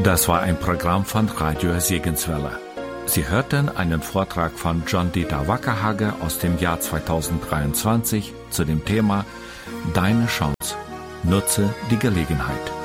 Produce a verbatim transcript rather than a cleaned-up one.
Das war ein Programm von Radio Segenswelle. Sie hörten einen Vortrag von John Dieter Wackerhage aus dem Jahr zweitausenddreiundzwanzig zu dem Thema Deine Chance. Nutze die Gelegenheit.